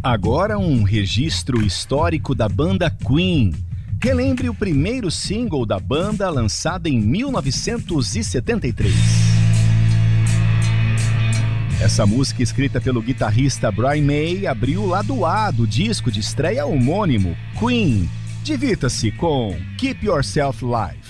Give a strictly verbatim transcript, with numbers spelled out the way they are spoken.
Agora um registro histórico da banda Queen. Relembre o primeiro single da banda lançado em mil novecentos e setenta e três. Essa música, escrita pelo guitarrista Brian May, abriu o lado A do disco de estreia homônimo, Queen. Divirta-se com Keep Yourself Alive.